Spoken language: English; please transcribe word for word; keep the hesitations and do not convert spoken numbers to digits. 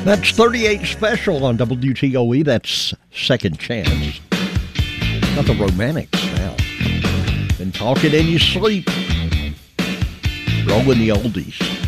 That's thirty-eight Special on W T O E. That's Second Chance. Got the Romantics now. Been talking in your sleep. Rolling the oldies.